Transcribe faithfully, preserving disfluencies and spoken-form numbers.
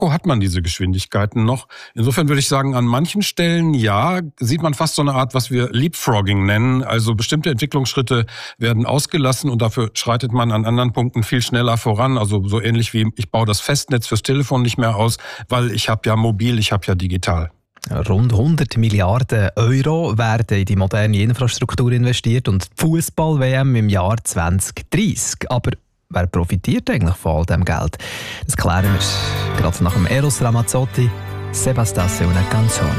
Akku hat man diese Geschwindigkeiten noch. Insofern würde ich sagen, an manchen Stellen, ja, sieht man fast so eine Art, was wir Leapfrogging nennen. Also bestimmte Entwicklungsschritte werden ausgelassen und dafür schreitet man an anderen Punkten viel schneller voran. Also so ähnlich wie ich baue das Festnetz fürs Telefon nicht mehr aus, weil ich habe ja mobil, ich habe ja digital. Rund hundert Milliarden Euro werden in die moderne Infrastruktur investiert und die Fußball-W M im Jahr zwanzig dreißig. Aber wer profitiert eigentlich von all diesem Geld? Das klären wir gerade nach dem Eros Ramazzotti, Sebastian una canzone.